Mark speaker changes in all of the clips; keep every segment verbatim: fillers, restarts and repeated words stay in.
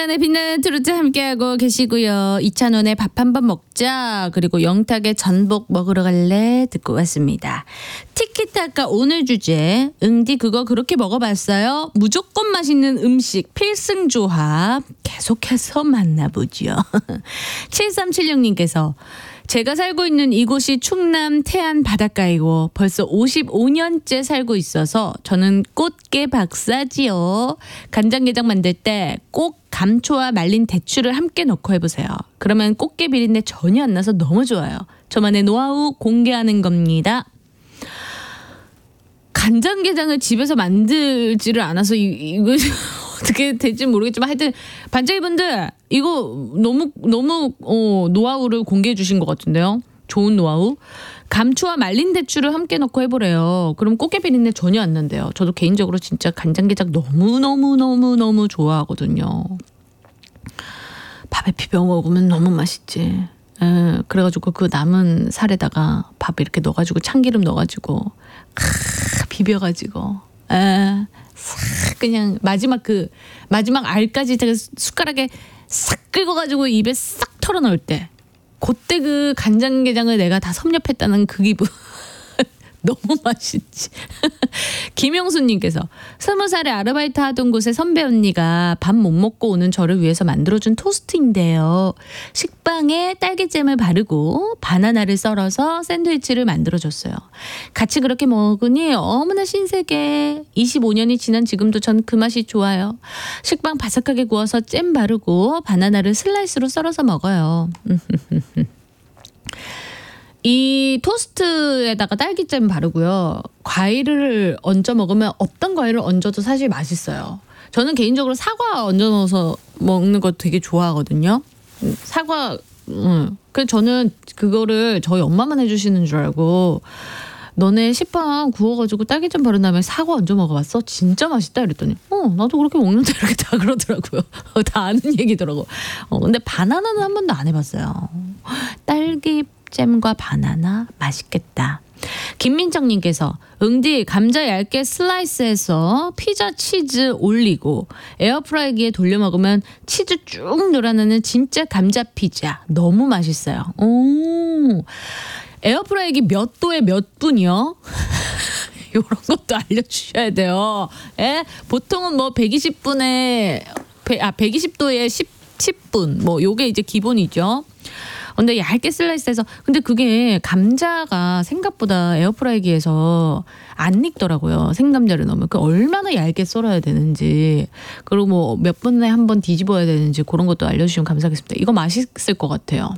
Speaker 1: 네, 빛나는 트로트 함께하고 계시고요. 이찬원의 밥 한번 먹자, 그리고 영탁의 전복 먹으러 갈래 듣고 왔습니다. 티키타카 오늘 주제, 응디 그거 그렇게 먹어봤어요? 무조건 맛있는 음식 필승 조합 계속해서 만나보죠. 칠삼칠육 님께서 제가 살고 있는 이곳이 충남 태안 바닷가이고 벌써 오십오 년째 살고 있어서 저는 꽃게 박사지요. 간장게장 만들 때 꼭 감초와 말린 대추를 함께 넣고 해보세요. 그러면 꽃게 비린내 전혀 안 나서 너무 좋아요. 저만의 노하우 공개하는 겁니다. 간장게장을 집에서 만들지를 않아서 이, 이거 어떻게 될지 모르겠지만 하여튼 반짝이분들 이거 너무 너무 어, 노하우를 공개해 주신 것 같은데요. 좋은 노하우. 감초와 말린 대추를 함께 넣고 해보래요. 그럼 꽃게 비린내 전혀 안 난대요. 저도 개인적으로 진짜 간장게장 너무너무너무너무 좋아하거든요. 밥에 비벼 먹으면 너무 맛있지. 에, 그래가지고 그 남은 살에다가 밥 이렇게 넣어가지고 참기름 넣어가지고 크, 비벼가지고 에, 싹 그냥 마지막 그 마지막 알까지 제가 숟가락에 싹 긁어가지고 입에 싹 털어넣을 때 그때 그 간장게장을 내가 다 섭렵했다는 그 기분. 너무 맛있지. 김영수님께서 스무 살에 아르바이트 하던 곳에 선배 언니가 밥 못 먹고 오는 저를 위해서 만들어준 토스트인데요. 식빵에 딸기잼을 바르고 바나나를 썰어서 샌드위치를 만들어줬어요. 같이 그렇게 먹으니 어머나 신세계. 이십오 년이 지난 지금도 전 그 맛이 좋아요. 식빵 바삭하게 구워서 잼 바르고 바나나를 슬라이스로 썰어서 먹어요. 이 토스트에다가 딸기잼 바르고요. 과일을 얹어 먹으면 어떤 과일을 얹어도 사실 맛있어요. 저는 개인적으로 사과 얹어 넣어서 먹는 거 되게 좋아하거든요. 사과, 음. 그래서 저는 그거를 저희 엄마만 해주시는 줄 알고 너네 식빵 구워가지고 딸기잼 바른 다음에 사과 얹어 먹어봤어? 진짜 맛있다 이랬더니 어 나도 그렇게 먹는데 이렇게 다 그러더라고요. 다 아는 얘기더라고. 어, 근데 바나나는 한 번도 안 해봤어요. 딸기 잼과 바나나 맛있겠다. 김민정님께서 응디 감자 얇게 슬라이스해서 피자 치즈 올리고 에어프라이기에 돌려 먹으면 치즈 쭉 늘어나는 진짜 감자 피자 너무 맛있어요. 오, 에어프라이기 몇 도에 몇 분이요? 이런 것도 알려주셔야 돼요. 예? 보통은 뭐 백이십 분에 아 백이십 도에 십, 십 분 뭐 요게 이제 기본이죠. 근데 얇게 슬라이스해서 근데 그게 감자가 생각보다 에어프라이기에서 안 익더라고요. 생감자를 넣으면 그 얼마나 얇게 썰어야 되는지 그리고 뭐 몇 분에 한 번 뒤집어야 되는지 그런 것도 알려주시면 감사하겠습니다. 이거 맛있을 것 같아요.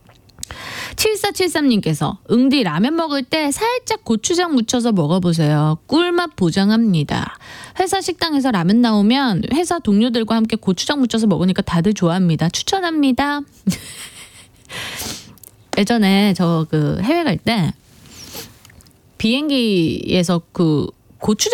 Speaker 1: 칠사칠삼 님께서 응디 라면 먹을 때 살짝 고추장 묻혀서 먹어보세요. 꿀맛 보장합니다. 회사 식당에서 라면 나오면 회사 동료들과 함께 고추장 묻혀서 먹으니까 다들 좋아합니다. 추천합니다. 예전에 저 그 해외 갈 때 비행기에서 그 고추장